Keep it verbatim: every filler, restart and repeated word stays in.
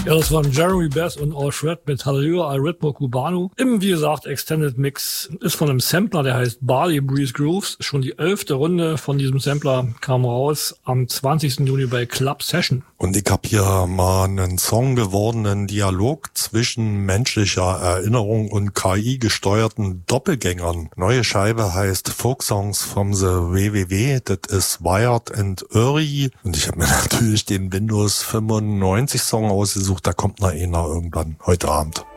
Ja, das waren Jeremy Bass und All Shred mit Hallelujah al Ritmo Cubano. Im, wie gesagt, Extended Mix ist von einem Sampler, der heißt Barley Breeze Grooves. Schon die elfte Runde von diesem Sampler kam raus am zwanzigsten Juni bei Club Session. Und ich hab hier mal einen Song gewordenen Dialog zwischen menschlicher Erinnerung und K I-gesteuerten Doppelgängern. Neue Scheibe heißt Folk Songs from the W W W. Das ist Wired and Early. Und ich habe mir natürlich den Windows fünfundneunzig Song ausgesucht. Da kommt noch einer irgendwann heute Abend.